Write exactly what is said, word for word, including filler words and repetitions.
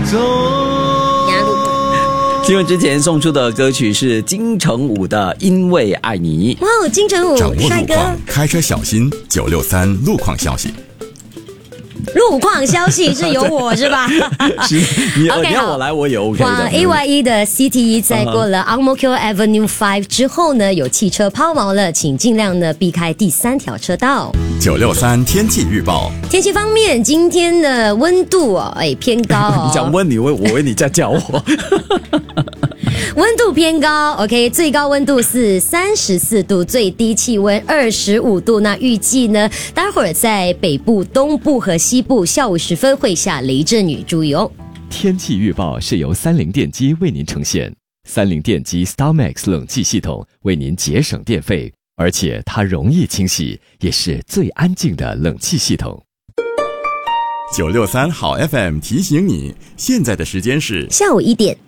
新闻之前送出的歌曲是金城武的《因为爱你》。 哇哦，金城武， 掌握帅哥！ 路况，开车小心。九六三路况消息。 路况消息是由我是吧？ 是你、 okay, 你要我来我也 OK 的。 哇 ，A Y E 的 C T E 在过了 Ang Mo Kio Avenue五之后呢，有汽车抛锚了，请尽量呢避开第三条车道。 九六三天气预报。 天气方面，今天的温度哦，哎偏高哦。 你讲温你我我以为你在叫我。 温度偏高 ，OK， 最高温度是三十四度，最低气温二十五度。那预计呢，待会儿在北部、东部和西部下午时分会下雷阵雨，注意哦。 天气预报是由三菱电机为您呈现，三菱电机 StarMax 冷气系统为您节省电费，而且它容易清洗，也是最安静的冷气系统。 九六三好 F M 提醒你，现在的时间是下午一点。